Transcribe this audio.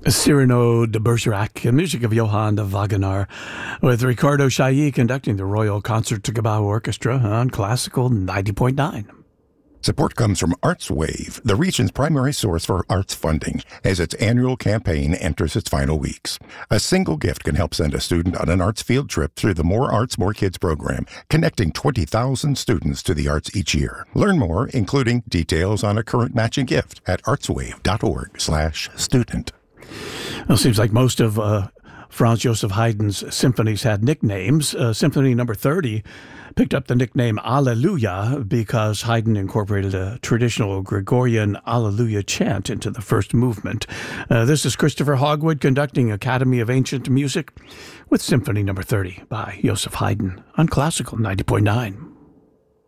Cyrano de Bergerac, music of Johann Wagner, with Ricardo Chailly conducting the Royal Concertgebouw Orchestra on Classical 90.9. Support comes from ArtsWave, the region's primary source for arts funding, as its annual campaign enters its final weeks. A single gift can help send a student on an arts field trip through the More Arts, More Kids program, connecting 20,000 students to the arts each year. Learn more, including details on a current matching gift, at artswave.org/student. Well, it seems like most of Franz Joseph Haydn's symphonies had nicknames. Symphony number 30 picked up the nickname Alleluia because Haydn incorporated a traditional Gregorian Alleluia chant into the first movement. This is Christopher Hogwood conducting Academy of Ancient Music with Symphony number 30 by Joseph Haydn on Classical 90.9.